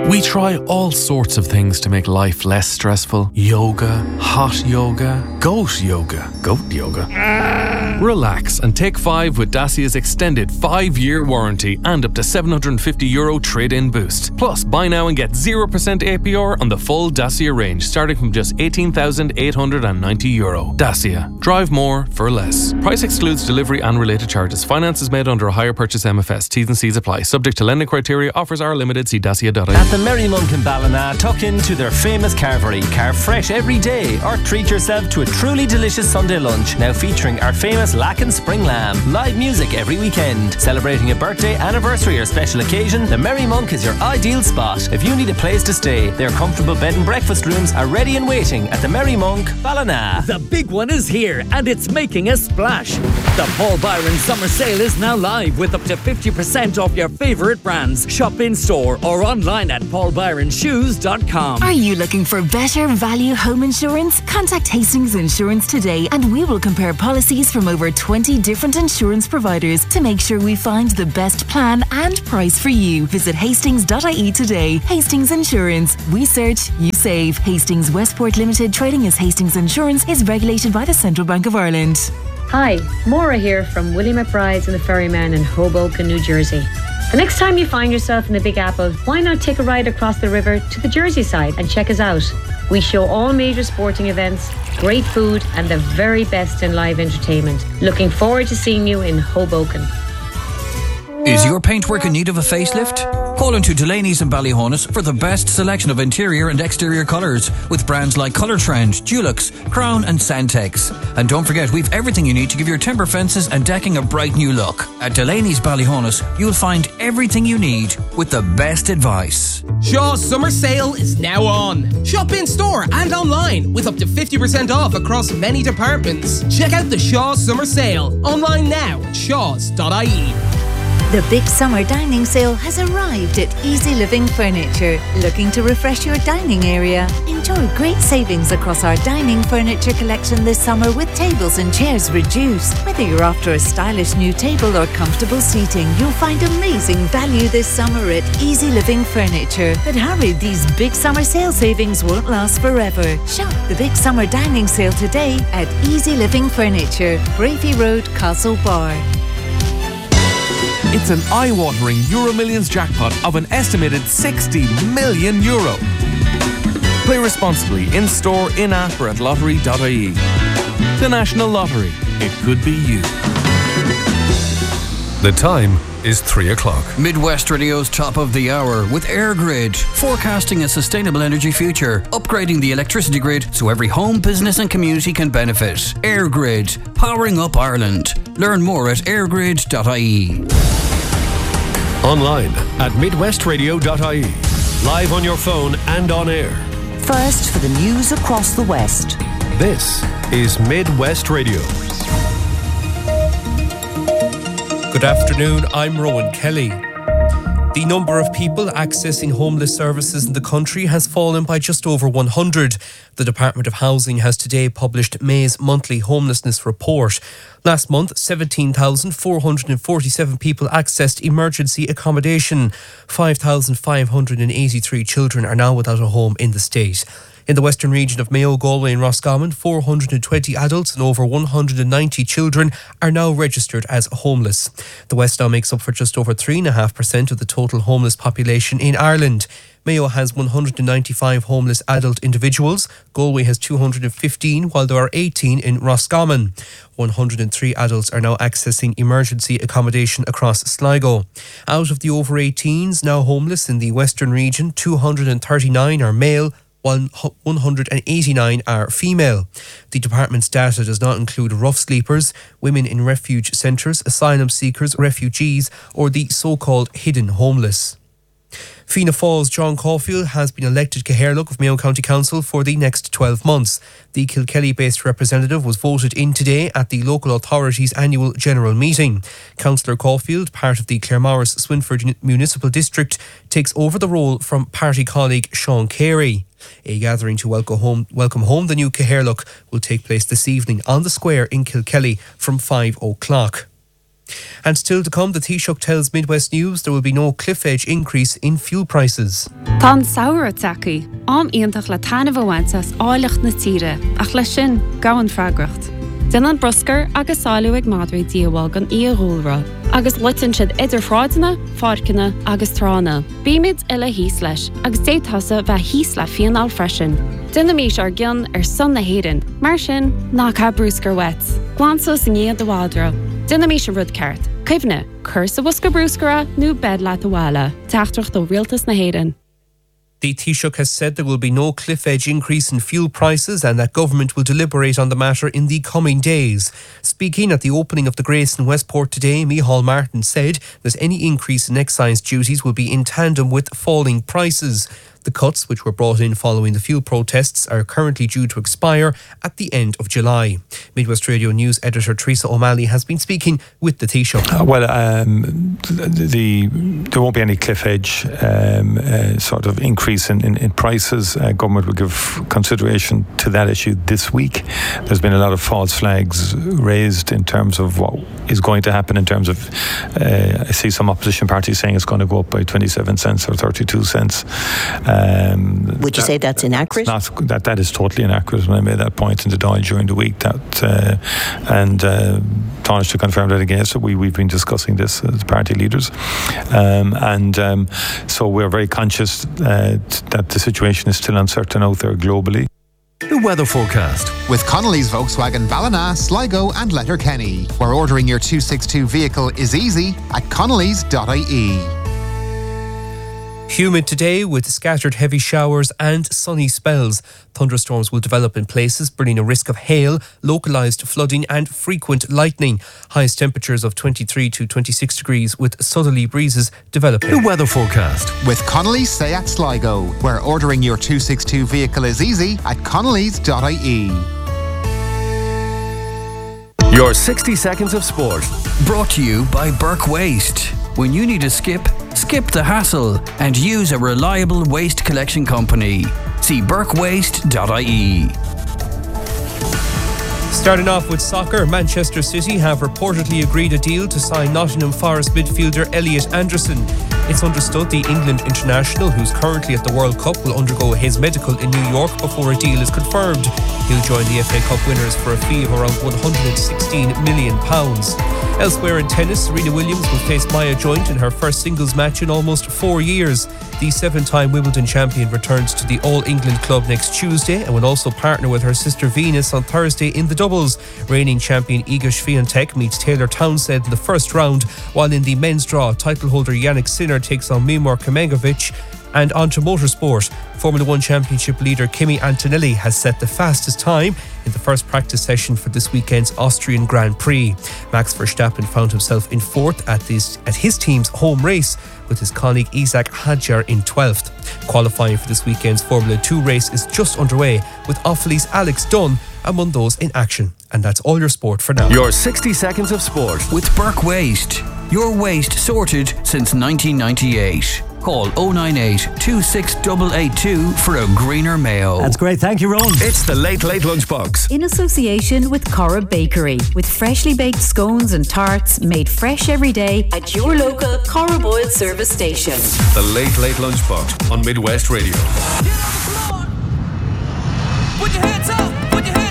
We try all sorts of things to make life less stressful. Yoga, hot yoga, goat yoga. Relax and take 5 with Dacia's extended 5-year warranty and up to €750 trade-in boost. Plus, buy now and get 0% APR on the full Dacia range, starting from just €18,890. Dacia. Drive more for less. Price excludes delivery and related charges. Finance is made under a hire purchase MFS. T's and C's apply. Subject to lending criteria. Offers are limited. See dacia.ie. At the Merry Monk in Ballina, tuck into their famous carvery. Carve fresh every day or treat yourself to a truly delicious Sunday lunch. Now featuring our famous Lacken Spring Lamb. Live music every weekend. Celebrating a birthday, anniversary or special occasion, the Merry Monk is your ideal spot. If you need a place to stay, their comfortable bed and breakfast rooms are ready and waiting at the Merry Monk, Ballina. The big one is here and it's making a splash. The Paul Byron Summer Sale is now live with up to 50% off your favourite brands. Shop in store or online at paulbyronshoes.com. Are you looking for better value home insurance? Contact Hastings Insurance today and we will compare policies from over 20 different insurance providers to make sure we find the best plan and price for you. Visit hastings.ie today. Hastings Insurance. We search, you save. Hastings Westport Limited, trading as Hastings Insurance, is regulated by the Central Bank of Ireland. Hi, Maura here from Willie McBride's and the Ferryman in Hoboken, New Jersey. The next time you find yourself in the Big Apple, why not take a ride across the river to the Jersey side and check us out? We show all major sporting events, great food and the very best in live entertainment. Looking forward to seeing you in Hoboken. Is your paintwork in need of a facelift? Call into Delaney's in Ballyhonus for the best selection of interior and exterior colours with brands like Colour Trend, Dulux, Crown and Santex. And don't forget, we've everything you need to give your timber fences and decking a bright new look. At Delaney's Ballyhonus, you'll find everything you need with the best advice. Shaw's summer sale is now on. Shop in store and online with up to 50% off across many departments. Check out the Shaw's summer sale online now at shaws.ie. The big summer dining sale has arrived at Easy Living Furniture. Looking to refresh your dining area? Enjoy great savings across our dining furniture collection this summer with tables and chairs reduced. Whether you're after a stylish new table or comfortable seating, you'll find amazing value this summer at Easy Living Furniture. But hurry, these big summer sale savings won't last forever. Shop the big summer dining sale today at Easy Living Furniture, Brafey Road, Castle Bar. It's an eye-watering Euro Millions jackpot of an estimated €60 million. Play responsibly in-store, in-app or at lottery.ie. The National Lottery. It could be you. The time is 3 o'clock. Midwest Radio's top of the hour with EirGrid, forecasting a sustainable energy future, upgrading the electricity grid so every home, business and community can benefit. EirGrid, powering up Ireland. Learn more at airgrid.ie. Online at midwestradio.ie. Live on your phone and on air. First for the news across the West. This is Midwest Radio. Good afternoon, I'm Rowan Kelly. The number of people accessing homeless services in the country has fallen by just over 100. The Department of Housing has today published May's monthly homelessness report. Last month, 17,447 people accessed emergency accommodation. 5,583 children are now without a home in the state. In the western region of Mayo, Galway and Roscommon, 420 adults and over 190 children are now registered as homeless. The West now makes up for just over 3.5% of the total homeless population in Ireland. Mayo has 195 homeless adult individuals. Galway has 215, while there are 18 in Roscommon. 103 adults are now accessing emergency accommodation across Sligo. Out of the over 18s now homeless in the western region, 239 are male, while 189 are female. The department's data does not include rough sleepers, women in refuge centres, asylum seekers, refugees, or the so-called hidden homeless. Fianna Fáil's John Caulfield has been elected Cathaoirleach of Mayo County Council for the next 12 months. The Kilkelly-based representative was voted in today at the local authority's annual general meeting. Councillor Caulfield, part of the Claremorris-Swinford Municipal District, takes over the role from party colleague Sean Carey. A gathering to welcome home the new Cathaoirleach will take place this evening on the square in Kilkelly from 5 o'clock. And still to come, the Taoiseach tells Midwest News there will be no cliff edge increase in fuel prices. Tá saoir taci, iontach le tainmh bhaintas áileacht na tíre, ach le sin gawan freagracht. Dinan bruscar agus sáú ag Madra díomháil gan íoghúlra, agus litan siad idir fráideanna, fáirceanna agus trána. Bíimiid ile híos leis, agus détasa bheith híos le fianál freisin. Dynamís ar gcion ar son na héireann, mar sin ná cha brúscar wet. Glansos in iad do bhádra. Dynamís a rud ceart. Caimhne, cursa busca brúscara nó bed le do bhála. Teachtrach do rialtas na héireann. The Taoiseach has said there will be no cliff edge increase in fuel prices and that government will deliberate on the matter in the coming days. Speaking at the opening of the Grace in Westport today, Micheál Martin said that any increase in excise duties will be in tandem with falling prices. The cuts, which were brought in following the fuel protests, are currently due to expire at the end of July. Midwest Radio News editor Teresa O'Malley has been speaking with the Taoiseach. There won't be any cliff edge sort of increase in prices. Government will give consideration to that issue this week. There's been a lot of false flags raised in terms of what is going to happen in terms of, I see some opposition parties saying it's going to go up by 27 cents or 32 cents. Would you say that's inaccurate? That is totally inaccurate. When I made that point in the Dáil during the week, Taoiseach confirmed that again. So we've been discussing this as party leaders, so we're very conscious that the situation is still uncertain out there globally. The weather forecast with Connolly's Volkswagen Ballina, Sligo and Letterkenny, where ordering your 262 vehicle is easy at connellys.ie. Humid today with scattered heavy showers and sunny spells. Thunderstorms will develop in places, bringing a risk of hail, localised flooding and frequent lightning. Highest temperatures of 23 to 26 degrees with southerly breezes developing. The weather forecast with Connolly's Seat Sligo, where ordering your 262 vehicle is easy at connellys.ie. Your 60 seconds of sport. Brought to you by Burke Waste. When you need a skip the hassle and use a reliable waste collection company. See burkewaste.ie. Starting off with soccer, Manchester City have reportedly agreed a deal to sign Nottingham Forest midfielder Elliot Anderson. It's understood the England international, who's currently at the World Cup, will undergo his medical in New York before a deal is confirmed. He'll join the FA Cup winners for a fee of around £116 million. Elsewhere in tennis, Serena Williams will face Maya Joint in her first singles match in almost 4 years. The 7-time Wimbledon champion returns to the All-England club next Tuesday and will also partner with her sister Venus on Thursday in the doubles. Reigning champion Iga Swiatek meets Taylor Townsend in the first round, while in the men's draw, title holder Yannick Sinner takes on Mimar Kamengovic. And on to motorsport. Formula One Championship leader Kimi Antonelli has set the fastest time in the first practice session for this weekend's Austrian Grand Prix. Max Verstappen found himself in fourth at his team's home race, with his colleague Isaac Hadjar in 12th. Qualifying for this weekend's Formula 2 race is just underway, with Offaly's Alex Dunn among those in action. And that's all your sport for now. Your 60 seconds of sport with Burke Waste. Your waste sorted since 1998. Call 098 26882 for a greener Mayo. That's great. Thank you, Ron. It's the Late Lunchbox. In association with Cora Bakery, with freshly baked scones and tarts made fresh every day at your local Cora Boyle service station. The Late Lunchbox on Midwest Radio. Put your hands up! Put your hands up!